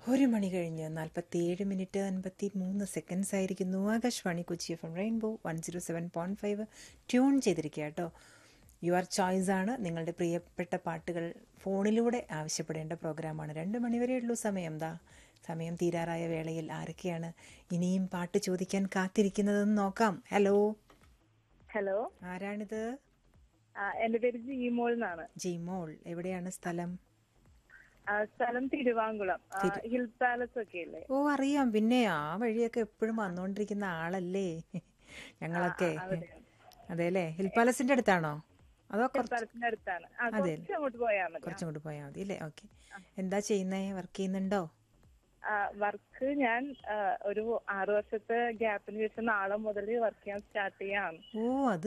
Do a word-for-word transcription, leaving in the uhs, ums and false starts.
ഒരു മണി കഴിഞ്ഞ് നാൽപ്പത്തിയേഴ് മിനിറ്റ് അൻപത്തി മൂന്ന് സെക്കൻഡ്സ് ആയിരിക്കുന്നു. Akashvani Kochi F M rainbow one zero seven point five tune ചെയ്തിരിക്കുക കേട്ടോ. യുവർ ചോയ്സ് ആണ്. നിങ്ങളുടെ പ്രിയപ്പെട്ട പാട്ടുകൾ ഫോണിലൂടെ ആവശ്യപ്പെടേണ്ട പ്രോഗ്രാമാണ്. രണ്ട് മണിവരെ ഉള്ളൂ സമയം. ദാ സമയം തീരാറായ വേളയിൽ ആരൊക്കെയാണ് ഇനിയും പാട്ട് ചോദിക്കാൻ കാത്തിരിക്കുന്നതെന്ന് നോക്കാം. ഹലോ ഹലോ, ആരാണിത്? ആ, എന്റെ പേര് ജിമോൾ എന്നാണ്. ജിമോൾ, എവിടെയാണ് സ്ഥലം? ആ, സ്ഥലം തിരുവാങ്കുളം. ആ, തിരു- ഹിൽ പാലസ് ഒക്കെ ഇല്ലേ? ഓ അറിയാം, പിന്നെ ആ വഴിയൊക്കെ എപ്പോഴും വന്നുകൊണ്ടിരിക്കുന്ന ആളല്ലേ ആ, ആ, ഞങ്ങളൊക്കെ. അവിടെയാണ്. അതെ അല്ലേ, ഹിൽ പാലസിന്റെ അടുത്താണോ അതോ ഹിൽ കുറച്ച്? പാലസിന്റെ അടുത്താണ്. ആ, അതെ, കുറച്ച് അങ്ങോട്ട് പോയാൽ മതി. കുറച്ചും കൂടി പോയാൽ മതി അല്ലേ. ഓക്കെ, എന്താ ചെയ്യുന്നേ? വർക്ക് ചെയ്യുന്നുണ്ടോ? വർക്ക് ഞാൻ ആ, ഒരു ആറു വർഷത്തെ ഗ്യാപ്പിന് ശേഷം നാളെ മുതൽ വർക്ക് ചെയ്യാൻ സ്റ്റാർട്ട് ചെയ്യാം. ഓ അത്